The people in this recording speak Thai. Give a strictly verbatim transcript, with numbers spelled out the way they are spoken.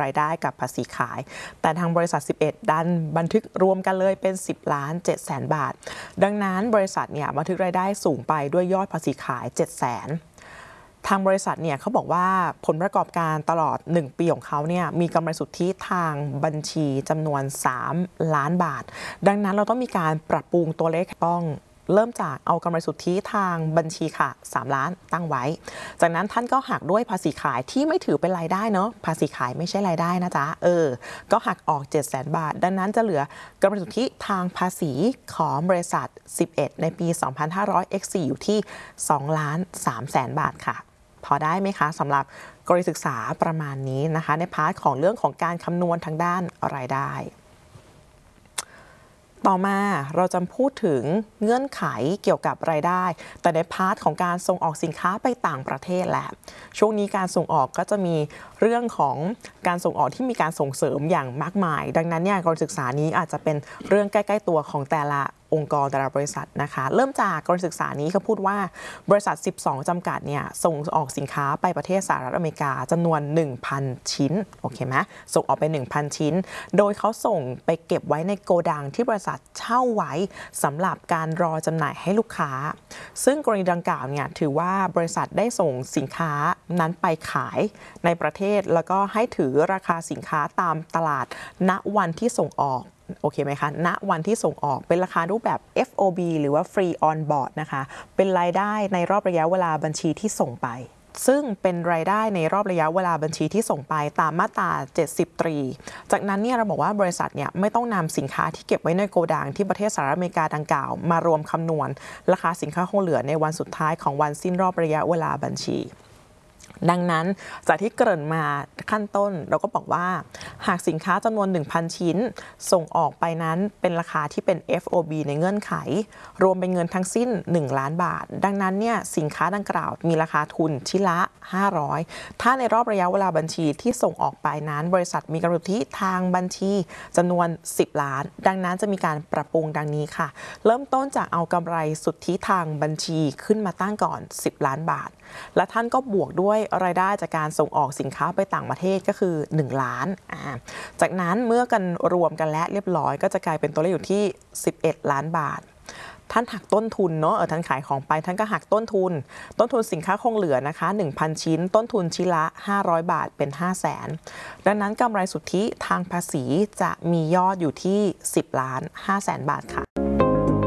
รายได้กับภาษีขายแต่ทางบริษัทสิบเอ็ดดันบันทึกรวมกันเลยเป็นสิบล้านเจ็ดแสนบาทดังนั้นบริษัทเนี่ยบันทึกรายได้สูงไปด้วยยอดภาษีขายเจ็ดแสนทางบริษัทเนี่ยเขาบอกว่าผลประกอบการตลอดหนึ่งปีของเขาเนี่ยมีกำไรสุทธิทางบัญชีจำนวนสามล้านบาทดังนั้นเราต้องมีการปรับปรุงตัวเลขต้องเริ่มจากเอากำไรสุทธิทางบัญชีค่ะสามล้านตั้งไว้จากนั้นท่านก็หักด้วยภาษีขายที่ไม่ถือเป็นรายได้เนาะภาษีขายไม่ใช่รายได้นะจ๊ะเออก็หักออก เจ็ดแสนบาทดังนั้นจะเหลือกำไรสุทธิทางภาษีของบริษัทสิบเอ็ดในปีสองพันห้าร้อย เอ็กซ์ โฟร์ อยู่ที่สองล้านสามแสนบาทค่ะพอได้ไหมคะสำหรับกรณีศึกษาประมาณนี้นะคะในพาร์ทของเรื่องของการคำนวณทางด้านรายได้ต่อมาเราจะพูดถึงเงื่อนไขเกี่ยวกับรายได้แต่ในพาร์ทของการส่งออกสินค้าไปต่างประเทศแหละช่วงนี้การส่งออกก็จะมีเรื่องของการส่งออกที่มีการส่งเสริมอย่างมากมายดังนั้นเนี่ยการศึกษานี้อาจจะเป็นเรื่องใกล้ๆตัวของแต่ละองค์กรแต่ละบริษัทนะคะเริ่มจากการศึกษานี้เขาพูดว่าบริษัทสิบสองจำกัดเนี่ยส่งออกสินค้าไปประเทศสหรัฐอเมริกาจำนวน หนึ่งพัน ชิ้นโอเคไหมส่งออกไป หนึ่งพัน ชิ้นโดยเขาส่งไปเก็บไว้ในโกดังที่บริษัทเช่าไว้สำหรับการรอจำหน่ายให้ลูกค้าซึ่งกรณีดังกล่าวเนี่ยถือว่าบริษัทได้ส่งสินค้านั้นไปขายในประเทศแล้วก็ให้ถือราคาสินค้าตามตลาดณวันที่ส่งออกโอเคไหมคะณวันที่ส่งออกเป็นราคารูปแบบ เอฟ โอ บี หรือว่า Free on Board นะคะเป็นรายได้ในรอบระยะเวลาบัญชีที่ส่งไปซึ่งเป็นรายได้ในรอบระยะเวลาบัญชีที่ส่งไปตามมาตราเจ็ดสิบตรีจากนั้นเนี่ยเราบอกว่าบริษัทเนี่ยไม่ต้องนำสินค้าที่เก็บไว้ในโกดังที่ประเทศสหรัฐอเมริกาดังกล่าวมารวมคำนวณราคาสินค้าคงเหลือในวันสุดท้ายของวันสิ้นรอบระยะเวลาบัญชีดังนั้นจากที่เกริ่นมาขั้นต้นเราก็บอกว่าหากสินค้าจำนวน หนึ่งพัน ชิ้นส่งออกไปนั้นเป็นราคาที่เป็น เอฟ โอ บี ในเงื่อนไขรวมเป็นเงินทั้งสิ้นหนึ่งล้านบาทดังนั้นเนี่ยสินค้าดังกล่าวมีราคาทุนชิ้นละห้าร้อยถ้าในรอบระยะเวลาบัญชีที่ส่งออกไปนั้นบริษัทมีกำไรสุทธิทางบัญชีจำนวนสิบล้านดังนั้นจะมีการปรับปรุงดังนี้ค่ะเริ่มต้นจากเอากำไรสุทธิทางบัญชีขึ้นมาตั้งก่อนสิบล้านบาทและท่านก็บวกด้วยรายได้จากการส่งออกสินค้าไปต่างประเทศก็คือหนึ่งล้านอ่าจากนั้นเมื่อกันรวมกันและเรียบร้อยก็จะกลายเป็นตัวเลขอยู่ที่สิบเอ็ดล้านบาทท่านหักต้นทุนเนาะเออท่านขายของไปท่านก็หักต้นทุนต้นทุนสินค้าคงเหลือนะคะ หนึ่งพัน ชิ้นต้นทุนชิ้นละห้าร้อยบาทเป็น ห้าแสนดังนั้นกำไรสุทธิทางภาษีจะมียอดอยู่ที่สิบล้านห้าแสนบาทค่ะ